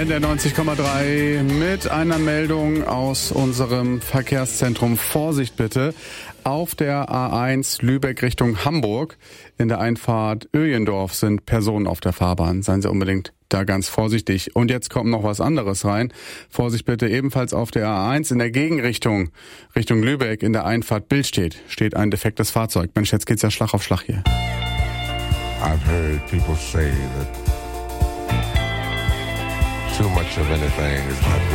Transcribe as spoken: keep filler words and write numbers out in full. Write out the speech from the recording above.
N D R neunzig Komma drei mit einer Meldung aus unserem Verkehrszentrum. Vorsicht bitte. Auf der A eins Lübeck Richtung Hamburg in der Einfahrt Öjendorf sind Personen auf der Fahrbahn. Seien Sie unbedingt da ganz vorsichtig. Und jetzt kommt noch was anderes rein. Vorsicht bitte, ebenfalls auf der A eins in der Gegenrichtung Richtung Lübeck in der Einfahrt Billstedt steht ein defektes Fahrzeug. Mensch, jetzt geht's ja Schlag auf Schlag hier. I've heard people say that too much of anything is not